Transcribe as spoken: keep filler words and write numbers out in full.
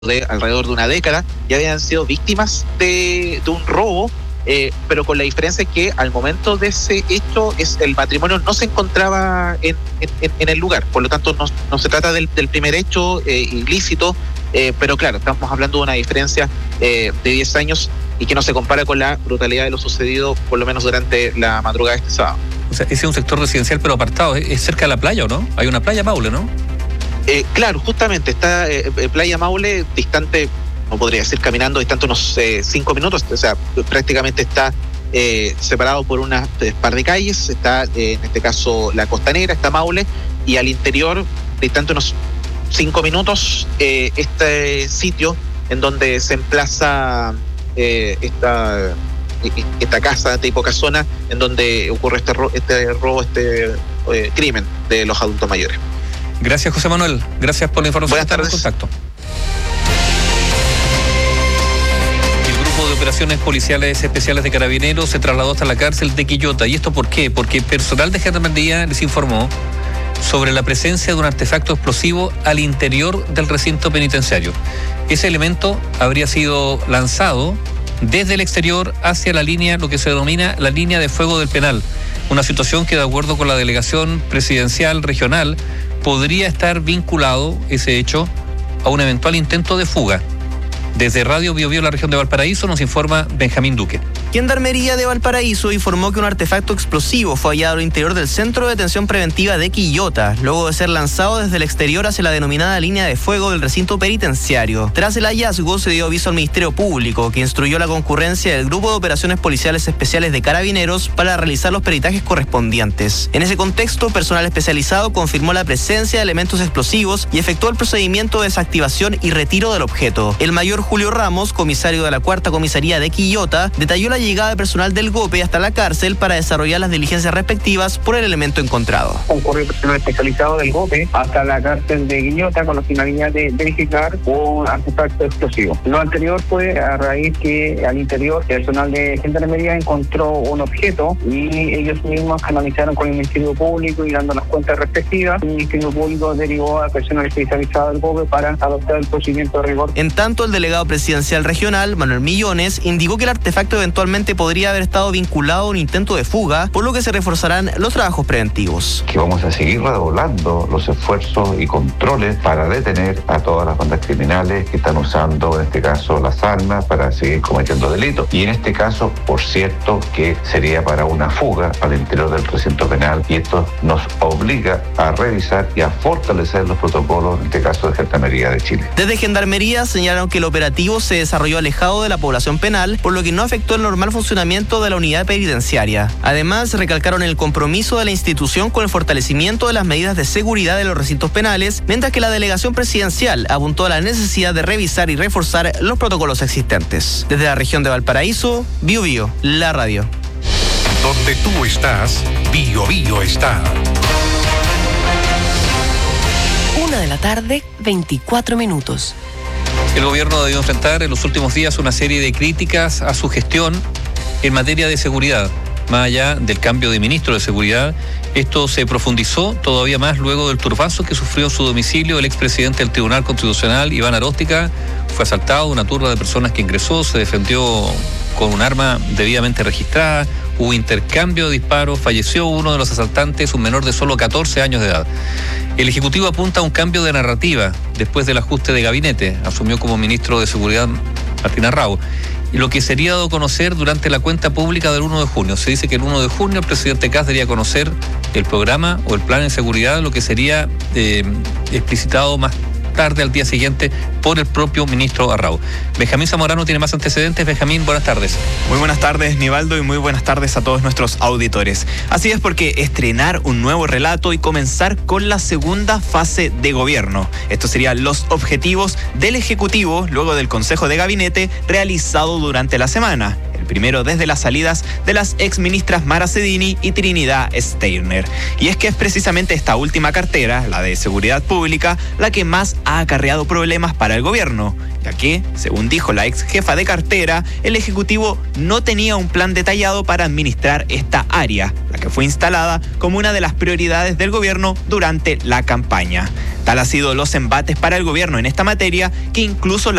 de alrededor de una década, ya habían sido víctimas de, de un robo, eh, pero con la diferencia que al momento de ese hecho es, el patrimonio no se encontraba en, en, en el lugar, por lo tanto no, no se trata del, del primer hecho eh, ilícito, eh, pero claro, estamos hablando de una diferencia eh, de diez años y que no se compara con la brutalidad de lo sucedido por lo menos durante la madrugada de este sábado. O sea, ese es un sector residencial pero apartado, es cerca de la playa, ¿o no? Hay una playa, Maule, ¿no? Eh, claro, justamente está eh, Playa Maule, distante, no podría decir caminando, distante unos eh, cinco minutos, o sea, prácticamente está eh, separado por una eh, par de calles, está eh, en este caso la Costanera, está Maule, y al interior, distante unos cinco minutos, eh, este sitio en donde se emplaza eh, esta, esta casa tipo casona, en donde ocurre este, ro- este robo, este eh, crimen de los adultos mayores. Gracias, José Manuel. Gracias por la información. Buenas tardes. Contacto. El grupo de operaciones policiales especiales de Carabineros se trasladó hasta la cárcel de Quillota. ¿Y esto por qué? Porque personal de Gendarmería les informó sobre la presencia de un artefacto explosivo al interior del recinto penitenciario. Ese elemento habría sido lanzado desde el exterior hacia la línea, lo que se denomina la línea de fuego del penal. Una situación que, de acuerdo con la delegación presidencial regional, podría estar vinculado ese hecho a un eventual intento de fuga. Desde Radio Bio Bio, la región de Valparaíso, nos informa Benjamín Duque. Gendarmería de Valparaíso informó que un artefacto explosivo fue hallado al interior del Centro de Detención Preventiva de Quillota, luego de ser lanzado desde el exterior hacia la denominada línea de fuego del recinto penitenciario. Tras el hallazgo, se dio aviso al Ministerio Público, que instruyó la concurrencia del Grupo de Operaciones Policiales Especiales de Carabineros para realizar los peritajes correspondientes. En ese contexto, personal especializado confirmó la presencia de elementos explosivos y efectuó el procedimiento de desactivación y retiro del objeto. El mayor Julio Ramos, comisario de la Cuarta Comisaría de Quillota, detalló la llegada de personal del GOPE hasta la cárcel para desarrollar las diligencias respectivas por el elemento encontrado. Concurrió personal especializado del GOPE hasta la cárcel de Quillota con la finalidad de verificar un artefacto explosivo. Lo anterior fue a raíz que al interior el personal de Gendarmería encontró un objeto y ellos mismos canalizaron con el Ministerio Público y dando las cuentas respectivas. El Ministerio Público derivó al personal especializado del GOPE para adoptar el procedimiento de rigor. En tanto, el delegado presidencial regional, Manuel Millones, indicó que el artefacto eventualmente podría haber estado vinculado a un intento de fuga, por lo que se reforzarán los trabajos preventivos. Que vamos a seguir redoblando los esfuerzos y controles para detener a todas las bandas criminales que están usando, en este caso, las armas para seguir cometiendo delitos. Y en este caso, por cierto, que sería para una fuga al interior del recinto penal, y esto nos obliga a revisar y a fortalecer los protocolos, en este caso, de Gendarmería de Chile. Desde Gendarmería señalaron que el operativo se desarrolló alejado de la población penal, por lo que no afectó el normal funcionamiento de la unidad penitenciaria. Además, recalcaron el compromiso de la institución con el fortalecimiento de las medidas de seguridad de los recintos penales, mientras que la delegación presidencial apuntó a la necesidad de revisar y reforzar los protocolos existentes. Desde la región de Valparaíso, Bio Bio, la radio. Donde tú estás, Bio Bio está. Una de la tarde, veinticuatro minutos. El gobierno ha debido enfrentar en los últimos días una serie de críticas a su gestión en materia de seguridad. Más allá del cambio de ministro de Seguridad, esto se profundizó todavía más luego del turbazo que sufrió en su domicilio el expresidente del Tribunal Constitucional, Iván Aróstica. Fue asaltado, una turba de personas que ingresó, se defendió con un arma debidamente registrada, hubo intercambio de disparos, falleció uno de los asaltantes, un menor de solo catorce años de edad. El Ejecutivo apunta a un cambio de narrativa después del ajuste de gabinete. Asumió como ministro de Seguridad Martín Arrau. Y lo que sería dado a conocer durante la cuenta pública del uno de junio. Se dice que el uno de junio el presidente Kast debería conocer el programa o el plan de seguridad, lo que sería eh, explicitado más tarde, al día siguiente, por el propio ministro Arrau. Benjamín Zamorano tiene más antecedentes. Benjamín, buenas tardes. Muy buenas tardes, Nivaldo, y muy buenas tardes a todos nuestros auditores. Así es, porque estrenar un nuevo relato y comenzar con la segunda fase de gobierno. Estos serían los objetivos del Ejecutivo luego del Consejo de Gabinete realizado durante la semana. El primero desde las salidas de las exministras Mara Cedini y Trinidad Steiner. Y es que es precisamente esta última cartera, la de Seguridad Pública, la que más ha acarreado problemas para el gobierno, ya que, según dijo la ex jefa de cartera, el Ejecutivo no tenía un plan detallado para administrar esta área, la que fue instalada como una de las prioridades del gobierno durante la campaña. Tal ha sido los embates para el gobierno en esta materia que incluso la